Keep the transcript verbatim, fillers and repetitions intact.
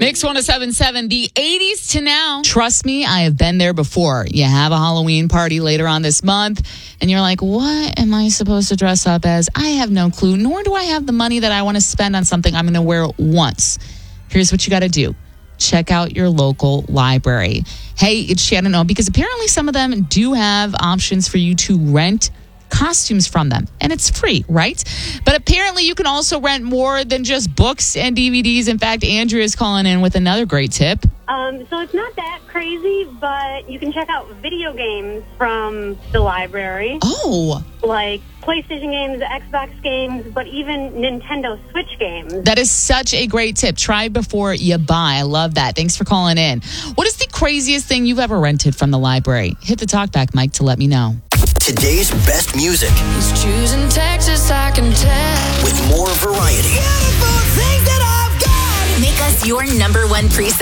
Mix one oh seven point seven, the eighties to now. Trust me, I have been there before. You have a Halloween party later on this month, and you're like, what am I supposed to dress up as? I have no clue, nor do I have the money that I want to spend on something I'm going to wear once. Here's what you got to do. Check out your local library. Hey, it's Shannon O, because apparently some of them do have options for you to rent costumes from them, and it's free, right? But apparently you can also rent more than just books and D V Ds. In fact, Andrea is calling in with another great tip. Um, so it's not that crazy, but you can check out video games from the library. Oh. Like PlayStation games, Xbox games, but even Nintendo Switch games. That is such a great tip. Try before you buy. I love that. Thanks for calling in. What is the craziest thing you've ever rented from the library? Hit the talkback mic to let me know. Today's best music. He's choosing Texas, I can tell. With more variety. Make us your number one preset.